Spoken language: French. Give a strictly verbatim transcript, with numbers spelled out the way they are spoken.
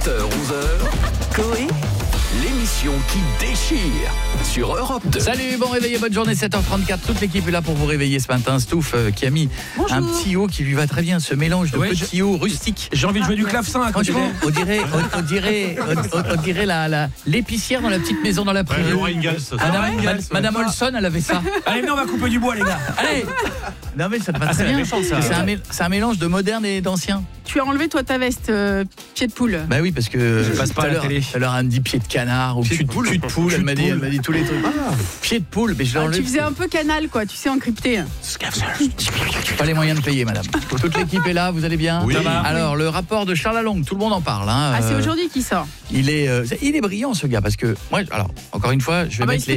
sept heures onze heures, Coé, l'émission qui déchire sur Europe deux. Salut, bon réveillé, bonne journée, sept heures trente-quatre. Toute l'équipe est là pour vous réveiller ce matin. Stouff euh, qui a mis Bonjour. un petit haut qui lui va très bien, ce mélange de ouais, petits hauts rustiques. J'ai envie de jouer du clavecin à côté. Franchement, on dirait, on, on dirait, on, on dirait la, la, l'épicière dans la petite maison dans la prairie. Ouais, Ingalls, ça. Madame, Ah ouais, Ma- Ingalls, Madame ouais. Olson, elle avait ça. Allez, venez, on va couper du bois, les gars. Allez. Non mais ça te va Ah, très c'est bien. méchant, ça. C'est un, mé- c'est un mélange de moderne et d'ancien. Tu as enlevé toi ta veste euh, pied de poule. Bah oui, parce que Je passe pas tout à la l'heure- télé. tout à l'heure elle me dit pied de canard ou Pied de cul de poule. cul de poule. Elle m'a dit, elle m'a dit tous les trucs. Pied de poule, mais je l'ai Ah, enlevé. tu faisais un peu canal quoi, tu sais encrypté. Pas les moyens de payer, madame. Toute l'équipe est là, vous allez bien? Oui. Ça va. Alors, le rapport de Charles Lalonde, tout le monde en parle. Hein. Ah c'est Euh, aujourd'hui qu'il sort. Il est, euh, il est brillant, ce gars, parce que moi, alors, encore une fois, je vais Ah bah, mettre il les